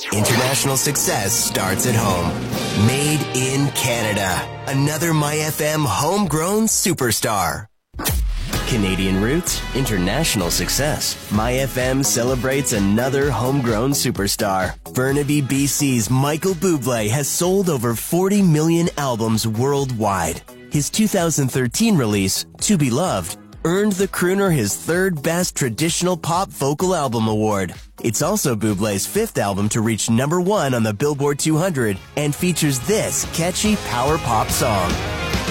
International success starts at home. Made in Canada. Another MyFM homegrown superstar. Canadian roots, international success. MyFM celebrates another homegrown superstar. Burnaby, BC's Michael Bublé has sold over 40 million albums worldwide. His 2013 release, To Be Loved, earned the crooner his third best traditional pop vocal album award. It's also Bublé's fifth album to reach #1 on the Billboard 200 and features this catchy power pop song.